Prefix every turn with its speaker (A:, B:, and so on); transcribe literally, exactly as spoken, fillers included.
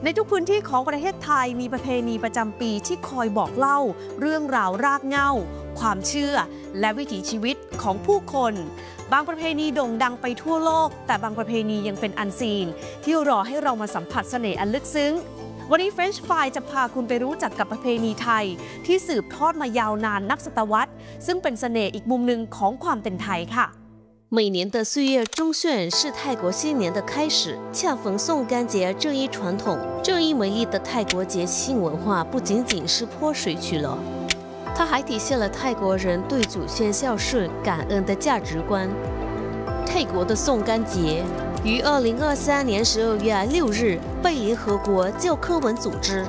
A: ในทุกพื้นที่ของประเทศไทยมีประเพณีประจำปีที่คอยบอกเล่าเรื่องราวรากเหง้าความเชื่อและวิถีชีวิตของผู้คนบางประเพณีโด่งดังไปทั่วโลกแต่บางประเพณียังเป็นอันซีนที่รอให้เรามาสัมผัสเสน่ห์อันลึกซึ้งวันนี้ French Fry จะพาคุณไปรู้จักกับประเพณีไทยที่สืบทอดมายาวนานนับศตวรรษซึ่งเป็นเสน่ห์อีกมุมหนึ่งของความเป็นไทยค่ะ
B: 每年的四月中旬是泰国新年的开始，恰逢宋干节这一传统，这一美丽的泰国节庆文化不仅仅是泼水曲了，它还体现了泰国人对祖先孝顺、感恩的价值观。泰国的宋干节于二零二三年十二月六日被联合国教科文组织